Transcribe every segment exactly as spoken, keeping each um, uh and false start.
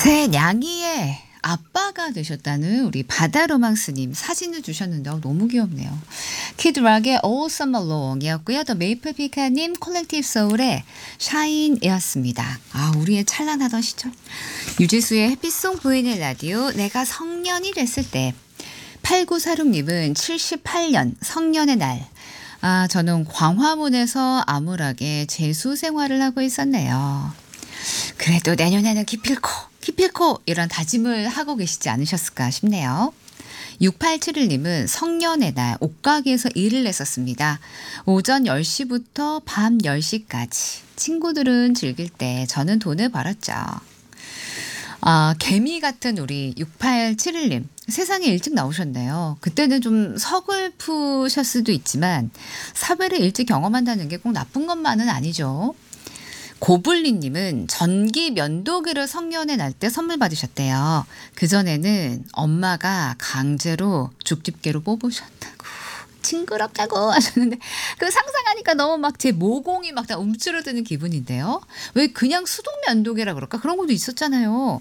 새 냥이의 아빠가 되셨다는 우리 바다로망스님 사진을 주셨는데 어, 너무 귀엽네요. 키드락의 All Summer Long이었고요. 더 메이플피카님 콜렉티브 소울의 샤인이었습니다. 아, 우리의 찬란하던 시절. 유지수의 해피송 보이는 라디오 내가 성년이 됐을 때. 팔구사육님은 칠십팔 년 성년의 날. 아, 저는 광화문에서 암울하게 재수 생활을 하고 있었네요. 그래도 내년에는 기필코 기필코 이런 다짐을 하고 계시지 않으셨을까 싶네요. 육팔칠일님은 성년의 날 옷가게에서 일을 했었습니다. 오전 열 시부터 밤 열 시까지. 친구들은 즐길 때 저는 돈을 벌었죠. 아, 개미 같은 우리 육팔칠일님. 세상에 일찍 나오셨네요. 그때는 좀 서글프셨을 수도 있지만 사회를 일찍 경험한다는 게 꼭 나쁜 것만은 아니죠. 고블리님은 전기 면도기를 성년의 날 때 선물 받으셨대요. 그전에는 엄마가 강제로 죽집게로 뽑으셨다고 징그럽다고 하셨는데 그 상상하니까 너무 막 제 모공이 막 다 움츠러드는 기분인데요. 왜 그냥 수동 면도기라 그럴까? 그런 것도 있었잖아요.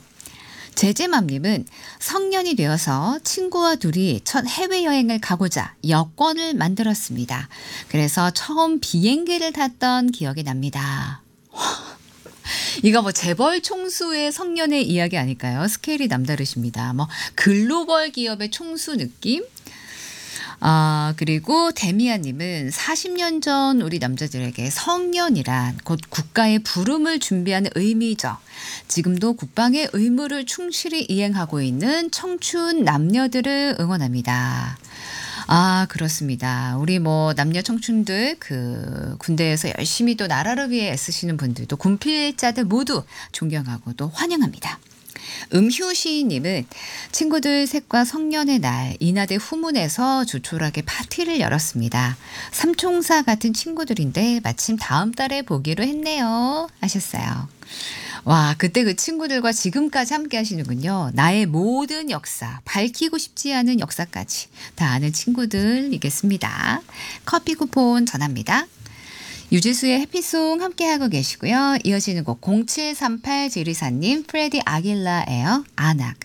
제제맘님은 성년이 되어서 친구와 둘이 첫 해외여행을 가고자 여권을 만들었습니다. 그래서 처음 비행기를 탔던 기억이 납니다. 이거 뭐 재벌 총수의 성년의 이야기 아닐까요? 스케일이 남다르십니다. 뭐 글로벌 기업의 총수 느낌? 아, 그리고 데미아님은 사십 년 전 우리 남자들에게 성년이란 곧 국가의 부름을 준비하는 의미죠. 지금도 국방의 의무를 충실히 이행하고 있는 청춘 남녀들을 응원합니다. 아, 그렇습니다. 우리 뭐 남녀 청춘들 그 군대에서 열심히 또 나라를 위해 애쓰시는 분들도 군필자들 모두 존경하고 또 환영합니다. 음휴 시인님은 친구들 셋과 성년의 날 인하대 후문에서 조촐하게 파티를 열었습니다. 삼총사 같은 친구들인데 마침 다음 달에 보기로 했네요 하셨어요. 와, 그때 그 친구들과 지금까지 함께 하시는군요. 나의 모든 역사, 밝히고 싶지 않은 역사까지 다 아는 친구들이겠습니다. 커피 쿠폰 전합니다. 유지수의 해피송 함께하고 계시고요. 이어지는 곡 공칠삼팔 지리사님 프레디 아길라에어 아낙.